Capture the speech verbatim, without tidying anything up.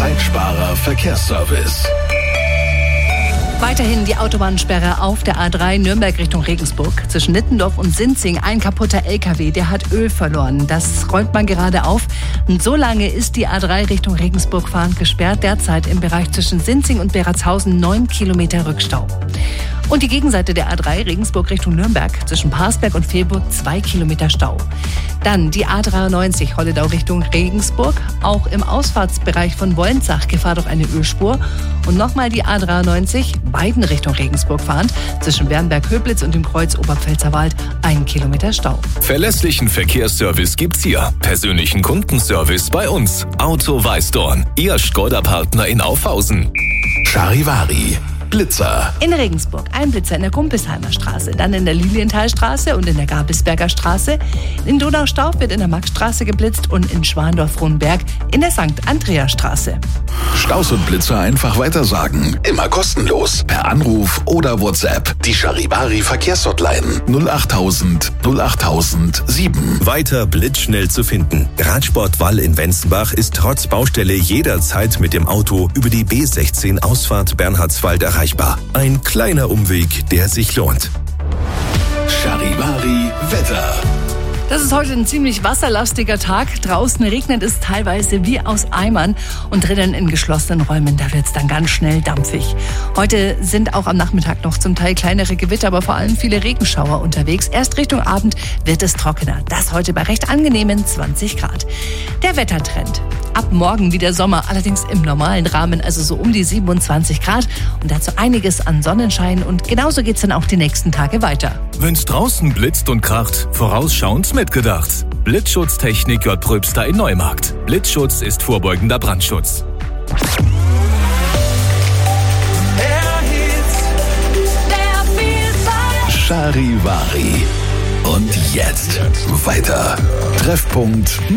Zeitsparer Verkehrsservice. Weiterhin die Autobahnsperre auf der A drei Nürnberg Richtung Regensburg. Zwischen Nittendorf und Sinzing ein kaputter L K W, der hat Öl verloren. Das räumt man gerade auf. Und so lange ist die A drei Richtung Regensburg fahrend gesperrt. Derzeit im Bereich zwischen Sinzing und Beratshausen neun Kilometer Rückstau. Und die Gegenseite der A drei Regensburg Richtung Nürnberg zwischen Parsberg und Velburg zwei Kilometer Stau. Dann die A dreiundneunzig Holledau Richtung Regensburg. Auch im Ausfahrtsbereich von Wollenzach Gefahr durch eine Ölspur. Und nochmal die A dreiundneunzig, beiden Richtung Regensburg fahrend, zwischen Wernberg-Höblitz und dem Kreuz Oberpfälzerwald ein Kilometer Stau. Verlässlichen Verkehrsservice gibt's hier. Persönlichen Kundenservice bei uns. Auto Weißdorn, Ihr Skoda-Partner in Aufhausen. Charivari. Blitzer. In Regensburg ein Blitzer in der Gumpelsheimer Straße, dann in der Lilienthalstraße und in der Gabelsberger Straße. In Donaustauf wird in der Maxstraße geblitzt und in Schwandorf-Frohnberg in der Sankt Andreas Straße. Staus und Blitzer einfach weitersagen. Immer kostenlos. Per Anruf oder WhatsApp. Die Charivari Verkehrshotline null achttausend null achttausend sieben. Weiter blitzschnell zu finden. Radsportwall in Wenzenbach ist trotz Baustelle jederzeit mit dem Auto über die B sechzehn Ausfahrt Bernhardswald erreichbar. Ein kleiner Umweg, der sich lohnt. Charivari Wetter. Das ist heute ein ziemlich wasserlastiger Tag. Draußen regnet es teilweise wie aus Eimern und drinnen in geschlossenen Räumen, da wird es dann ganz schnell dampfig. Heute sind auch am Nachmittag noch zum Teil kleinere Gewitter, aber vor allem viele Regenschauer unterwegs. Erst Richtung Abend wird es trockener. Das heute bei recht angenehmen zwanzig Grad. Der Wettertrend. Ab morgen wieder Sommer, allerdings im normalen Rahmen, also so um die siebenundzwanzig Grad. Und dazu einiges an Sonnenschein und genauso geht's dann auch die nächsten Tage weiter. Wenn's draußen blitzt und kracht, vorausschauend mitgedacht. Blitzschutztechnik J. Pröbster in Neumarkt. Blitzschutz ist vorbeugender Brandschutz. Charivari. Und jetzt weiter. Treffpunkt